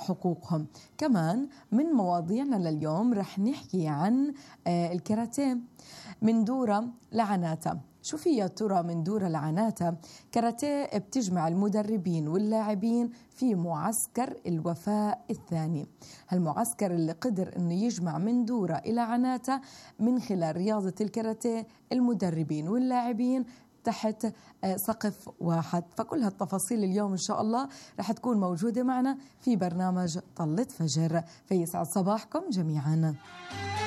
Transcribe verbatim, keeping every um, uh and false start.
حقوقهم. كمان من مواضيعنا لليوم رح نحكي عن الكاراتيه من دورة لعناتا. شو في يا ترى من دورة لعناتا؟ كاراتيه بتجمع المدربين واللاعبين في معسكر الوفاء الثاني. هالمعسكر اللي قدر انه يجمع من دورة الى عناتا من خلال رياضة الكاراتيه المدربين واللاعبين تحت سقف واحد. فكل هالتفاصيل اليوم إن شاء الله رح تكون موجودة معنا في برنامج طلة فجر. فيسعد صباحكم جميعا.